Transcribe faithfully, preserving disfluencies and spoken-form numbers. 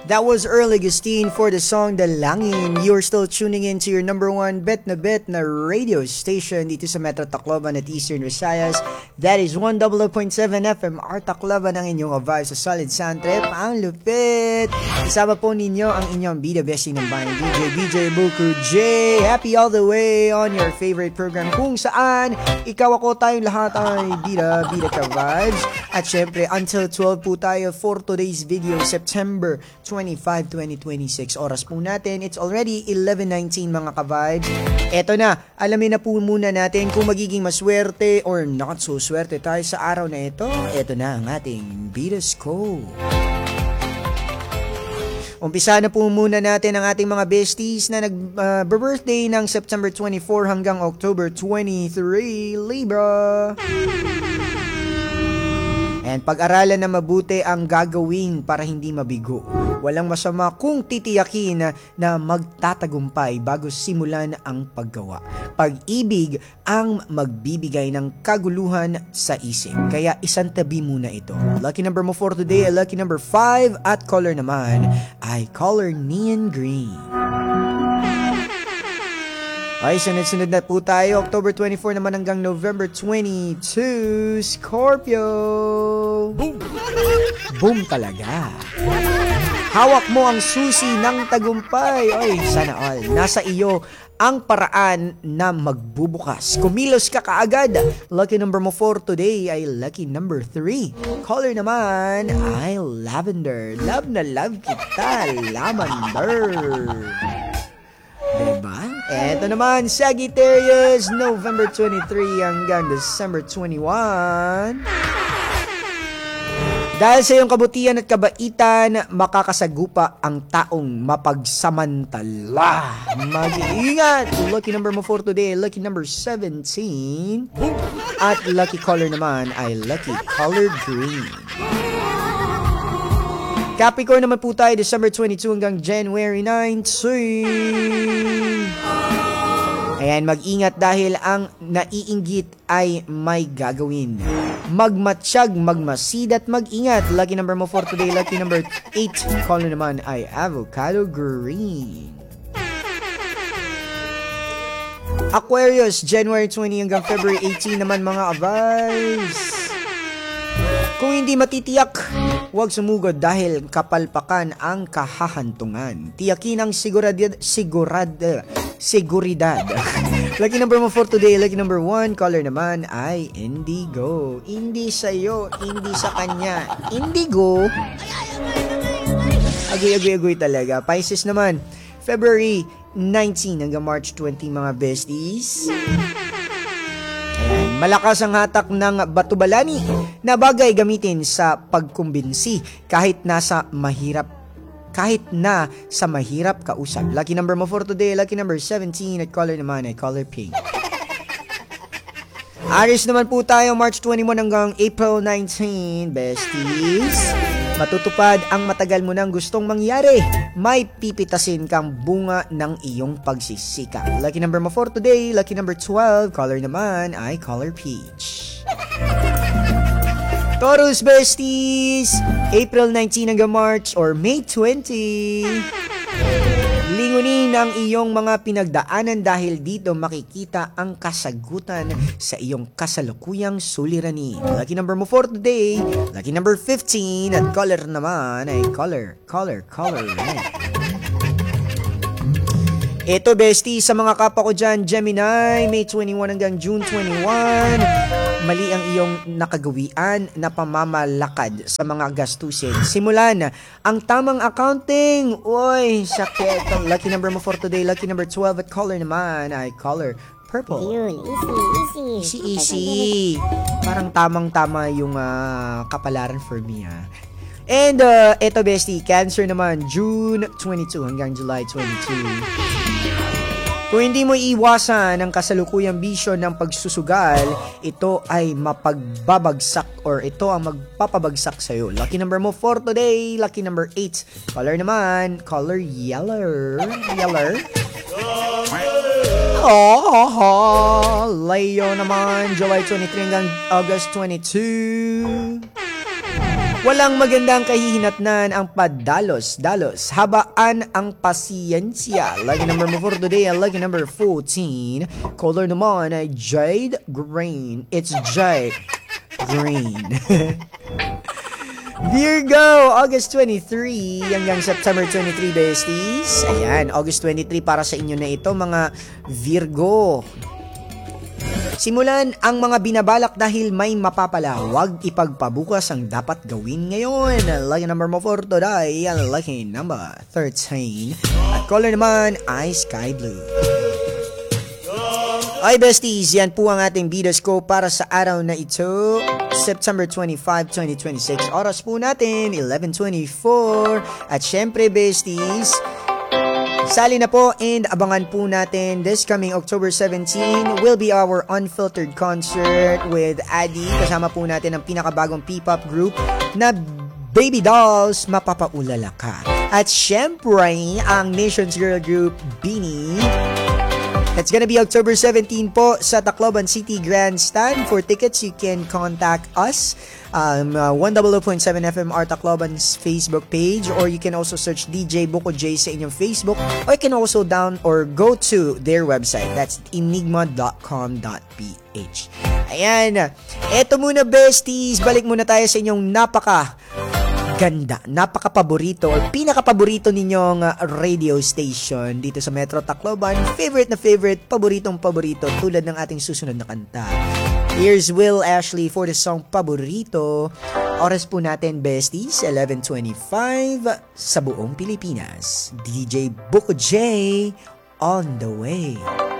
That was Earl Agustin for the song Dalangin. You're still tuning in to your number one bet na bet na radio station dito sa Metro Tacloban at Eastern Visayas. That is one oh oh point seven F M R Tacloban ang inyong vibe sa Solid Sound Trip. Ang lupit! Isama po ninyo ang inyong bida bestie ng bayan, D J B J Buku J. Happy all the way on your favorite program kung saan ikaw ako tayong lahat ay bida, bida ka vibes. At syempre, until twelve po tayo for today's video, September twenty-fifth, twenty twenty-six. Oras po natin, it's already eleven nineteen mga ka-vibes. Eto na, alamin na po muna natin kung magiging maswerte or not so swerte tayo sa araw na ito. Eto na ang ating Bidascope. Umpisa na po muna natin ang ating mga besties na nag-birthday uh, ng September twenty-fourth hanggang October twenty-third, Libra. And pag-aralan na mabuti ang gagawin para hindi mabigo. Walang masama kung titiyakin na, na magtatagumpay bago simulan ang paggawa. Pag-ibig ang magbibigay ng kaguluhan sa isip. Kaya isang tabi muna ito. Lucky number mo for today ay lucky number five at color naman ay color neon green. Ay, sunod-sunod na po tayo. October twenty-fourth naman hanggang November twenty-second, Scorpio. Boom! Boom talaga. Hawak mo ang susi ng tagumpay. Ay, sana all. Nasa iyo ang paraan na magbubukas. Kumilos ka kaagad. Lucky number mo for today ay lucky number three. Color naman ay lavender. Love na love kita, lavender. Diba? Eto naman, Sagittarius, November twenty-third hanggang December twenty-first. Dahil sa iyong kabutihan at kabaitan, makakasagupa ang taong mapagsamantala. Mag-iingat! Lucky number mo for today, lucky number seventeen. At lucky color naman ay lucky color green. Capricorn naman po tayo, December twenty-second hanggang January nineteenth. Ayan, mag-ingat dahil ang naiinggit ay may gagawin. Magmatsyag, magmasid at mag-ingat. Lucky number mo for today, lucky number eight. Color naman ay avocado green. Aquarius, January twentieth hanggang February eighteenth naman mga advice. Kung hindi matitiyak, huwag sumugod dahil kapalpakan ang kahahantungan. Tiyakin ang siguradad, sigurad, seguridad. Lucky number mo for today, lucky number one. Color naman ay indigo. Hindi sa'yo, hindi sa kanya. Indigo. Agoy-agoy-agoy talaga. Pisces naman, February nineteenth hanggang March twentieth mga besties. Ayan, malakas ang hatak ng batubalani na bagay gamitin sa pagkumbinsi kahit nasa mahirap kahit na sa mahirap kausap. Lucky number mo for today, lucky number seventeen at color naman ay color pink. Aries naman po tayo, March twenty-first hanggang April nineteenth, besties. Matutupad ang matagal mo nang gustong mangyari. May pipitasin kang bunga ng iyong pagsisikap. Lucky number mo for today, lucky number twelve. Color naman ay color peach. Taurus besties, April nineteenth hanggang March or May twentieth. Lingunin ang iyong mga pinagdaanan dahil dito makikita ang kasagutan sa iyong kasalukuyang suliranin. Lucky number mo for today, lucky number fifteen at color naman ay color, color, color red. Ito bestie, sa mga kapwa ko dyan, Gemini, May twenty-first hanggang June twenty-first, mali ang iyong nakagawian na pamamalakad sa mga gastusin. Simulan ang tamang accounting. Uy, sakit. Lucky number mo for today, lucky number twelve at color naman ay color purple. Yun, easy, easy. Easy, easy. Parang tamang-tama yung uh, kapalaran for me, ah. And, uh, eto bestie, Cancer naman, June twenty-second hanggang July twenty-second. Kung hindi mo iwasan ang kasalukuyang bisyo ng pagsusugal, ito ay mapagbabagsak or ito ang magpapabagsak sa'yo. Lucky number mo for today, lucky number eight. Color naman, color yellow. Yellow. Oh, Leo naman, July twenty-third hanggang August twenty-second. Walang magandang kahihinatnan ang padalos-dalos. Habaan ang pasiyensya. Lucky number mo for today, lucky number fourteen. Color naman ay Jade Green. It's Jade Green. Virgo, August twenty-three hanggang September twenty-three, besties. Ayan, August twenty-three para sa inyo na ito, mga Virgo. Simulan ang mga binabalak dahil may mapapala. Huwag ipagpabukas ang dapat gawin ngayon. Lucky number mo for today, lucky number thirteen. At color naman ay Sky Blue. Ay, besties, yan po ang ating Bidoscope para sa araw na ito, September twenty-fifth, twenty twenty-six. Oras po natin, eleven twenty-four. At syempre, besties, sali na po and abangan po natin this coming October seventeenth will be our unfiltered concert with Adi. Kasama po natin ang pinakabagong P-pop group na Baby Dolls, Mapapaulala Ka. At syempre, ang Nation's Girl Group, Beanie. It's gonna be October seventeenth po sa Tacloban City Grandstand. For tickets, you can contact us. Um, uh, one hundred point seven F M R Tacloban's Facebook page, or you can also search D J Boko J sa inyong Facebook, or you can also down or go to their website. That's enigma dot com dot p h. Ayan. Eto muna, besties. Balik muna tayo sa inyong napaka ganda, napaka-paborito or pinaka-paborito ninyong uh, radio station dito sa Metro Tacloban. Favorite na favorite, paboritong paborito, tulad ng ating susunod na kanta. Here's Will Ashley for the song Paborito. Oras po natin, besties, eleven twenty-five sa buong Pilipinas. D J Boko J on the way.